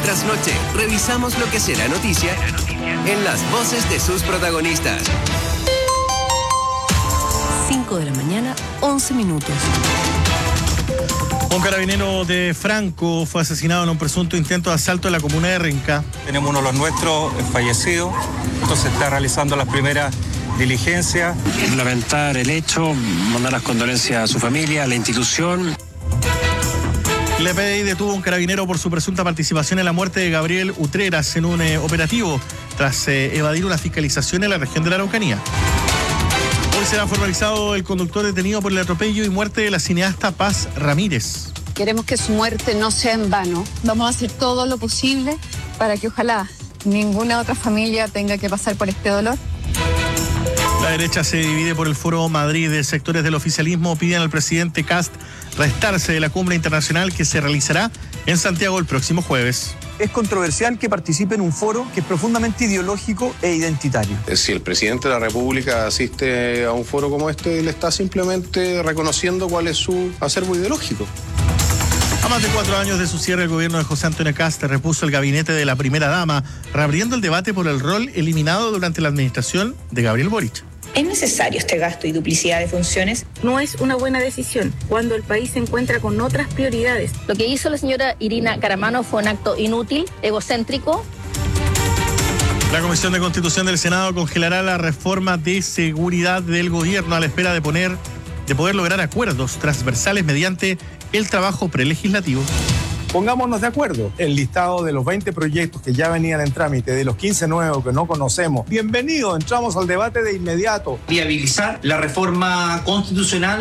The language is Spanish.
tras noche, revisamos lo que será noticia en las voces de sus protagonistas. 5 de la mañana, 11 minutos. Un carabinero de Franco fue asesinado en un presunto intento de asalto en la comuna de Renca. Tenemos uno de los nuestros fallecido, entonces se está realizando las primeras diligencias. Lamentar el hecho, mandar las condolencias a su familia, a la institución. La PDI detuvo a un carabinero por su presunta participación en la muerte de Gabriel Utreras en un operativo tras evadir una fiscalización en la región de la Araucanía. Hoy será formalizado el conductor detenido por el atropello y muerte de la cineasta Paz Ramírez. Queremos que su muerte no sea en vano. Vamos a hacer todo lo posible para que ojalá ninguna otra familia tenga que pasar por este dolor. La derecha se divide por el Foro Madrid. Sectores del oficialismo piden al presidente Kast restarse de la cumbre internacional que se realizará en Santiago el próximo jueves. Es controversial que participe en un foro que es profundamente ideológico e identitario. Si el presidente de la República asiste a un foro como este, él está simplemente reconociendo cuál es su acervo ideológico. A más de 4 años de su cierre, el gobierno de José Antonio Kast repuso el gabinete de la primera dama, reabriendo el debate por el rol eliminado durante la administración de Gabriel Boric. ¿Es necesario este gasto y duplicidad de funciones? No es una buena decisión cuando el país se encuentra con otras prioridades. Lo que hizo la señora Irina Caramano fue un acto inútil, egocéntrico. La Comisión de Constitución del Senado congelará la reforma de seguridad del gobierno a la espera de poder lograr acuerdos transversales mediante el trabajo prelegislativo. Pongámonos de acuerdo. El listado de los 20 proyectos que ya venían en trámite, de los 15 nuevos que no conocemos. Bienvenido, entramos al debate de inmediato. Viabilizar la reforma constitucional